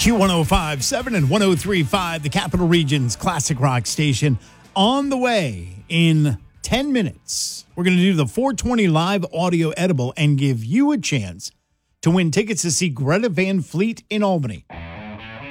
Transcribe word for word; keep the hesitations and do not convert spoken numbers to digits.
Q one oh five point seven and one oh three point five, the Capital Region's classic rock station. On the way in ten minutes, we're going to do the four twenty Live Audio Edible and give you a chance to win tickets to see Greta Van Fleet in Albany.